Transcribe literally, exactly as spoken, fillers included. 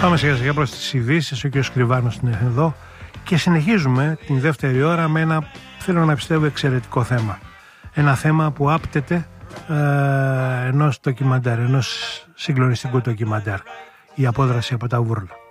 Πάμε σιγά σιγά προς τις ειδήσεις. Ο κ. Κρυβάνος είναι εδώ και συνεχίζουμε την δεύτερη ώρα με ένα, θέλω να πιστεύω, εξαιρετικό θέμα. Ένα θέμα που άπτεται ε, ενός ντοκιμαντέρ, ενός συγκλονιστικού ντοκιμαντέρ. Η απόδραση από τα βούρλα.